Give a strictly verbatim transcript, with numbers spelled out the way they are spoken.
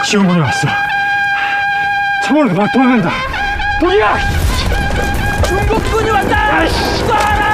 지원군이 왔어. 참으로 막 도망간다. 도리야! 중국군이 왔다! 쏴라!